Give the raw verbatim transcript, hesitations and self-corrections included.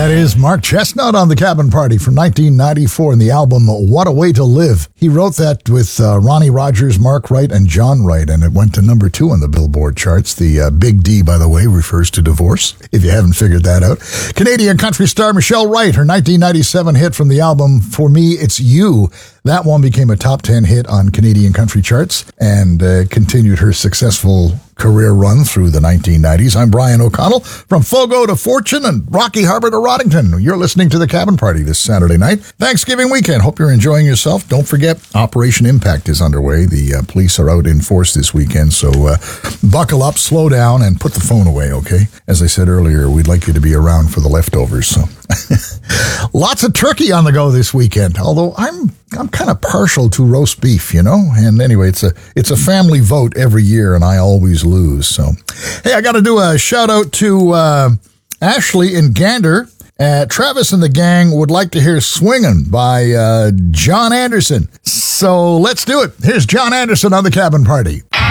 That is Mark Chestnut on The Cabin Party from nineteen ninety-four in the album What a Way to Live. He wrote that with uh, Ronnie Rogers, Mark Wright, and John Wright, and it went to number two on the Billboard charts. The uh, Big D, by the way, refers to divorce, if you haven't figured that out. Canadian country star Michelle Wright, her nineteen ninety-seven hit from the album For Me, It's You. That one became a top ten hit on Canadian country charts and uh, continued her successful career run through the nineteen nineties. I'm Brian O'Connell from Fogo to Fortune and Rocky Harbor to Roddington. You're listening to The Cabin Party this Saturday night. Thanksgiving weekend. Hope you're enjoying yourself. Don't forget, Operation Impact is underway. The uh, police are out in force this weekend, so uh, buckle up, slow down, and put the phone away, okay? As I said earlier, we'd like you to be around for the leftovers, so... Lots of turkey on the go this weekend, although I'm I'm kind of partial to roast beef, you know? And anyway, it's a it's a family vote every year, and I always lose. So, hey, I got to do a shout-out to uh, Ashley in Gander. Uh, Travis and the gang would like to hear Swingin' by uh, John Anderson. So let's do it. Here's John Anderson on The Cabin Party.